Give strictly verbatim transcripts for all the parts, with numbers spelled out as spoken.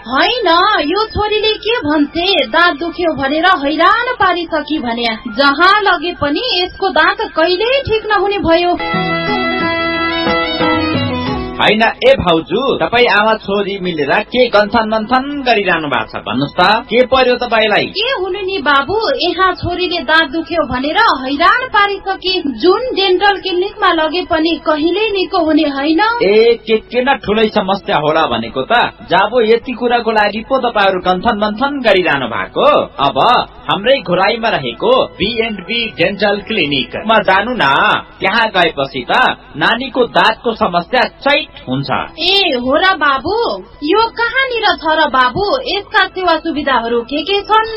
हैन, यो छोरीले के भन्छे, दाँत दुख्यो भनेर हैरान पारिसकी भने जहाँ लगे पनि यसको दाँत कहिल्यै ठीक नहुने भयो। हैन ए भाउजू, तपाई आमा छोरी मिलेर के गन्थन मन्थन गरिरहनु भएको छ भन्नुस् त, के पर्यो तपाईलाई? के हुनु नि बाबु, यहाँ छोरीले दाँत दुख्यो भनेर हैरान पारिसकी, जुन डेन्टल क्लिनिकमा लगे पनि कहिल्यै निको हुने हैन। ए के के न ठुलै समस्या होला भनेको त, जाबो यति कुराको लागि पो तपाईहरु गन्थन मन्थन गरिरहनु भएको। अब हाम्रै घोराईमा रहेको बी एन्ड बी डेन्टल क्लिनिकमा जानु न, त्यहाँ गएपछि त नानीको दाँतको समस्या चैत हुन्छ। ए हो र बाबु, यो कहाँनिर छ र बाबु, यसका सेवा सुविधाहरू के के छन्?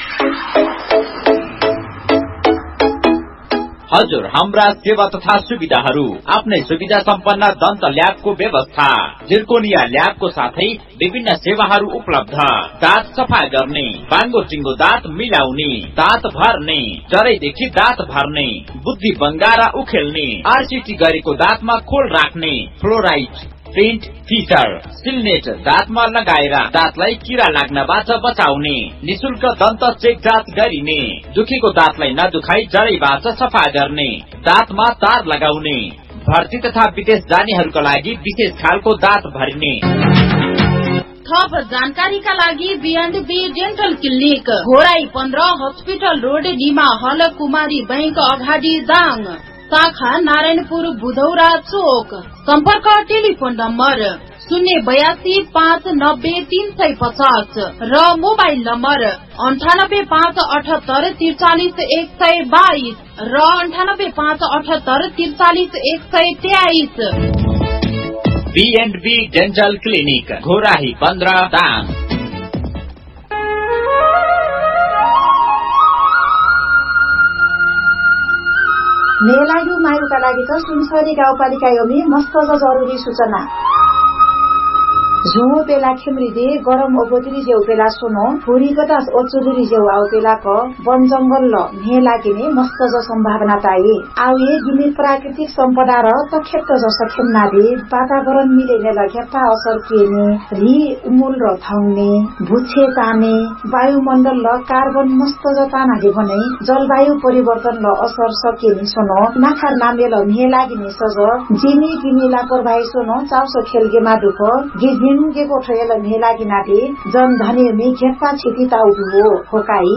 हजुर, हाम्रा सेवा तथा सुविधाहरू आफ्नै सुविधा सम्पन्न दन्त ल्याबको व्यवस्था, जिर्कोनिया ल्याबको साथै विभिन्न सेवाहरू उपलब्ध। दाँत सफा गर्ने, बाङ्गो टिङ्गो दाँत मिलाउने, दाँत भर्ने, जरैदेखि दाँत भर्ने, बुद्धि बङ्गारा उखेल्ने, आरसिटी गरेको दाँतमा खोल राख्ने, फ्लोराइड प्रिन्ट फिचर, सिलनेट दाँतमा लगाएर दाँतलाई किरा लाग्नबाट बचाउने, निशुल्क दन्त चेक जाँच गरिने, दुखेको दाँतलाई नदुखाई जरैबाट सफा गर्ने, दाँतमा तार लगाउने, भर्ती तथा विदेश जानेहरूका लागि विशेष खालको दाँत भरिने। थप जानकारीका लागि be and be dental clinic, Ghorahi पन्ध्र, हस्पिटल रोड, निमा हल, कुमारी बैंक अगाडि दाङ, शाखा नारायणपुर बुधौरा चोक। सम्पर्क टेलिफोन नम्बर शून्य बयासी पाँच नब्बे तीन सय पचास र मोबाइल नम्बर अन्ठानब्बे पाँच अठहत्तर त्रिचालिस एक सय बाइस र अन्ठानब्बे पाँच अठहत्तर त्रिचालिस एक सय तेइस। Be and be dental clinic, Ghorahi पन्ध्र, दाङ। मेलायु मायुका लागि त सुनसरी गाउँपालिका योमी मस्त जरुरी सूचना। झुमो बेला खेम्रिदे गरम ओगोदरी जेउ बेला सोनो फुरी गदास ओचुदरी जेउ आउ बेला क वन जंगल ल ने लागिने मस्त ज सम्भावना ताई आउए गिने प्राकृतिक सम्पदा र तखेत ज सखेमना दे वातावरण मिलेने लगेता असर केने रि उमुल र थाउने भुछे ताने वायुमण्डल ल कार्बन मस्त ज ताना दे भने जलवायु परिवर्तन ल असर सकेनी सोनो नाखार नामे ल ने लागिने सज जिमी गिनी लापरवाही सोनो चाउसो खेलगे मा दुख गिज के कोठेल मेला गिनाते जन धनी में घेप्पा छिटी ताउदु होकाई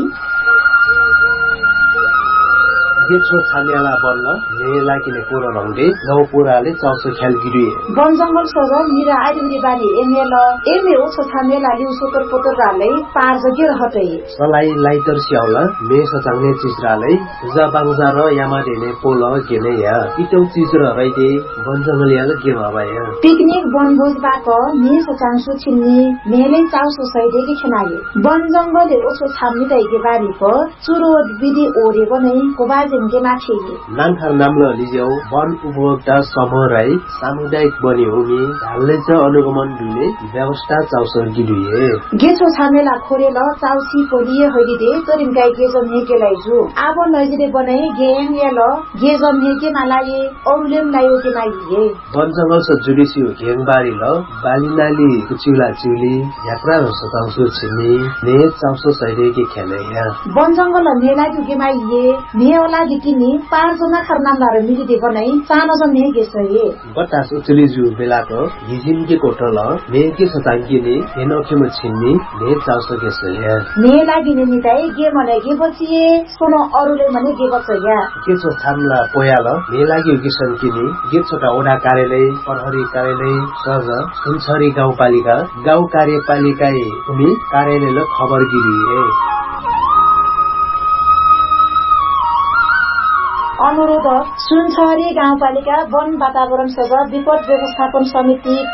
गेछो छामेला बन्न मेला किने पुरो रंगे नौ पुराले चाउसो ख्याल गिरिए वन जंगल सज मिरा आइदुरी बानी एमेल एमे ओसो छामेला लिउ सोतर पोतर राले पार जगे रहतै सलाई लाइटर स्याउला मे सचाउने चिजराले जाबाङजा र यामा देने पोल गेने या इटौ चिज र रैदे वन जंगल याले के भबाया पिकनिक बनभोज बाक मे सचाङसु छिन्नी मेले चाउसो सैदे के खनाये वन जंगल ओसो छामनी दैगे बारी क चुरो विधि ओरे बनै कोबा नानखार नाम्लो लिज्यौ वन उपभोक्ता समूह राई सामुदायिक बनी हुने ढाल्ले च अनुगमन दुने व्यवस्था चाउसर गिडुए गेछो छामेला खोरेल चाउसी पोलिए होइदिदे तरिम गाई गेजम हेकेलाई जु आब नजिरे बनाए गेङ याल गेजम हेके नालाए औलेम लायो के नाइए वन जंगल स जुडिसियो गेङ बारी ल बालिनाली कुचिला चिउली यात्रा र सताउसो छिनी ने चाउसो सैदे के खेले या वन जंगल मेला जुगे माइए मेला दिकिनी पाँच जना खरनामदार मिलिदे बनाई सानो जने गेसए बतास उचली जु बेलाको हिजिम के कोटल मे के सतांगिने हेनोखे म छिन्नी ने चाउसो गेसए ने लागिने निताई गे मने गे बचिए सोनो अरुले मने गे बचया के छ थामला पोयाल मे लागि गेसन किनी गे छोटा ओडा कार्यालय प्रहरी कार्यालय सज सुनसरी गाउँपालिका गाउँ कार्यपालिका भूमि कार्यालय ल खबर गिरिए अनुरोध सुनसरी गाउँपालिका वन वातावरण सेवा विपद व्यवस्थापन समिति